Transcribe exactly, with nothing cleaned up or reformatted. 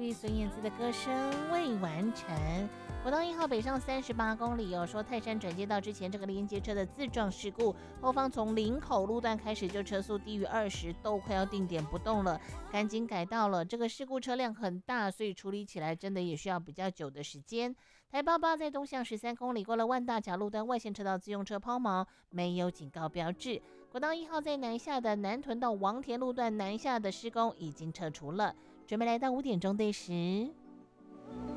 V 孙燕姿的歌声未完成。国道一号北上三十八公里哦，说泰山转接道之前这个连接车的自撞事故，后方从林口路段开始就车速低于二十，都快要定点不动了，赶紧改道了。这个事故车辆很大，所以处理起来真的也需要比较久的时间。台八八在东向十三公里过了万大桥路段外线车道自用车抛锚，没有警告标志。国道一号在南下的南屯到王田路段南下的施工已经撤除了。准备来到五点钟对时。